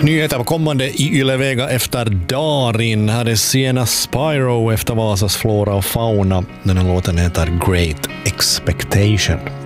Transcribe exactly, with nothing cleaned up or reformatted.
Nyheter på kommande i Yle Vega efter Darin. Här är Sienna Spyro efter Vasas flora och fauna. Den här låten heter Great Expectation.